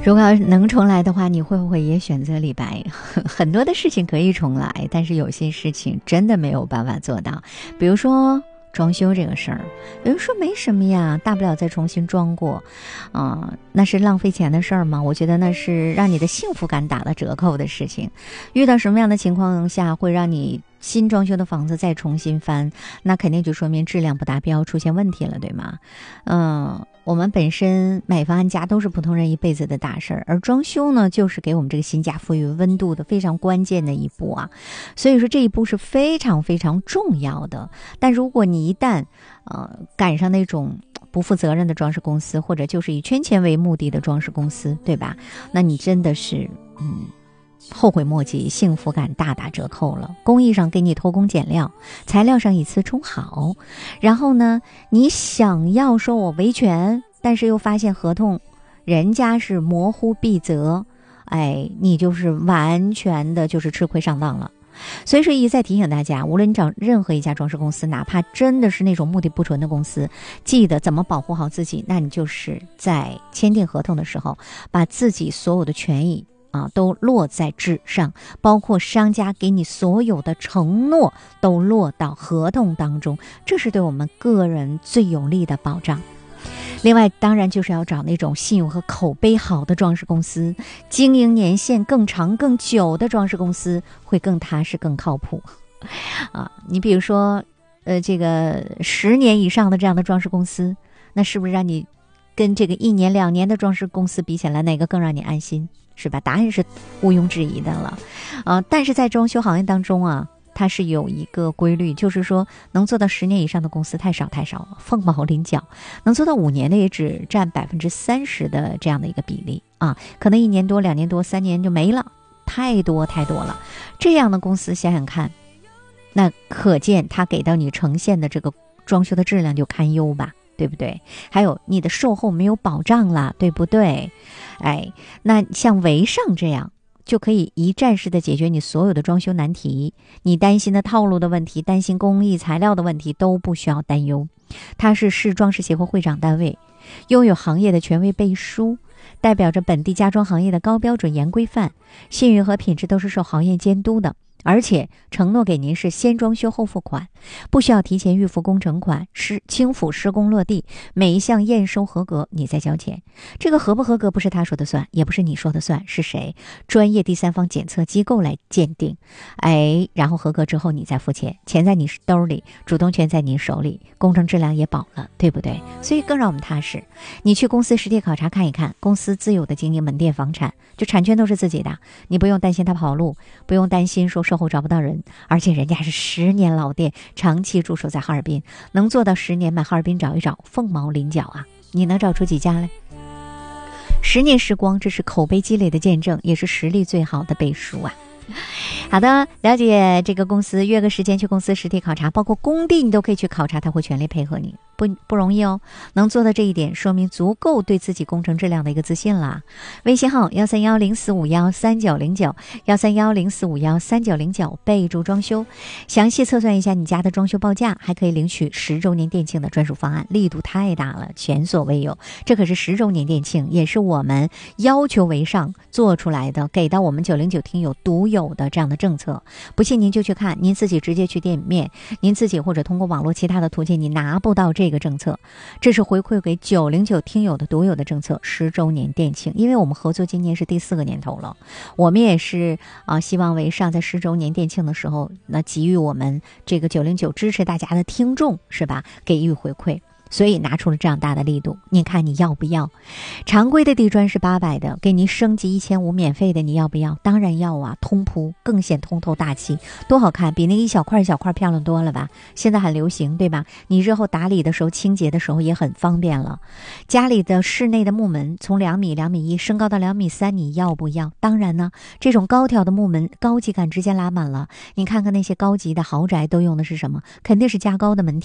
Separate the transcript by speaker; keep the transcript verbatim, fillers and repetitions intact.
Speaker 1: 如果要能重来的话，你会不会也选择李白？很多的事情可以重来，但是有些事情真的没有办法做到。比如说装修这个事儿，有人说没什么呀，大不了再重新装过，啊、呃，那是浪费钱的事儿吗？我觉得那是让你的幸福感打了折扣的事情。遇到什么样的情况下会让你新装修的房子再重新翻，那肯定就说明质量不达标，出现问题了，对吗？嗯、呃。我们本身买房安家都是普通人一辈子的大事儿，而装修呢，就是给我们这个新家赋予温度的非常关键的一步啊。所以说这一步是非常非常重要的。但如果你一旦呃赶上那种不负责任的装饰公司，或者就是以圈钱为目的的装饰公司，对吧？那你真的是嗯。后悔莫及，幸福感大打折扣了。工艺上给你偷工减料，材料上以次充好，然后呢，你想要说我维权，但是又发现合同人家是模糊必责，哎，你就是完全的就是吃亏上当了。所以说一再提醒大家，无论你找任何一家装饰公司，哪怕真的是那种目的不纯的公司，记得怎么保护好自己。那你就是在签订合同的时候，把自己所有的权益啊，都落在纸上，包括商家给你所有的承诺都落到合同当中，这是对我们个人最有利的保障。另外当然就是要找那种信用和口碑好的装饰公司，经营年限更长更久的装饰公司会更踏实更靠谱啊。你比如说呃，这个十年以上的这样的装饰公司，那是不是让你跟这个一年两年的装饰公司比起来，哪个更让你安心？是吧？答案是毋庸置疑的了，呃，但是在装修行业当中啊，它是有一个规律，就是说能做到十年以上的公司太少太少了，凤毛麟角，能做到五年的也只占百分之三十的这样的一个比例啊，可能一年多、两年多、三年就没了，太多太多了。这样的公司想想看，那可见它给到你呈现的这个装修的质量就堪忧吧。对不对？还有你的售后没有保障了，对不对？哎，那像维尚这样就可以一站式的解决你所有的装修难题，你担心的套路的问题，担心工艺材料的问题都不需要担忧。它是市装饰协会会长单位，拥有行业的权威背书，代表着本地家装行业的高标准严规范，信誉和品质都是受行业监督的。而且承诺给您是先装修后付款，不需要提前预付工程款，施轻付施工落地，每一项验收合格你再交钱。这个合不合格不是他说的算，也不是你说的算，是谁？专业第三方检测机构来鉴定，哎，然后合格之后你再付钱，钱在你兜里，主动权在你手里，工程质量也保了，对不对？所以更让我们踏实。你去公司实地考察看一看，公司自有的经营门店房产，就产权都是自己的，你不用担心他跑路，不用担心说售后找不到人，而且人家是十年老店，长期驻守在哈尔滨，能做到十年满哈尔滨找一找，凤毛麟角啊！你能找出几家来？十年时光，这是口碑积累的见证，也是实力最好的背书啊！好的，了解这个公司，约个时间去公司实地考察，包括工地你都可以去考察，他会全力配合你，不不容易哦。能做到这一点，说明足够对自己工程质量的一个自信啦。微信号幺三幺零四五幺三九零九幺三幺零四五幺三九零九，备注装修，详细测算一下你家的装修报价，还可以领取十周年店庆的专属方案，力度太大了，前所未有。这可是十周年店庆，也是我们要求为上做出来的，给到我们九零九听友独有的这样的政策。不信您就去看，您自己直接去店面，您自己或者通过网络其他的途径，你拿不到这个政策，这是回馈给九零九听友的独有的政策，十周年店庆。因为我们合作今年是第四个年头了，我们也是啊、呃，希望为上在十周年店庆的时候，那给予我们这个九零九支持大家的听众是吧，给予回馈。所以拿出了这样大的力度，你看你要不要？常规的地砖是八百的，给您升级一千五免费的，你要不要？当然要啊！通铺更显通透大气，多好看，比那一小块一小块漂亮多了吧？现在很流行，对吧？你日后打理的时候、清洁的时候也很方便了。家里的室内的木门从两米、两米一升高到两米三，你要不要？当然呢，这种高挑的木门，高级感直接拉满了。你看看那些高级的豪宅都用的是什么？肯定是加高的门体。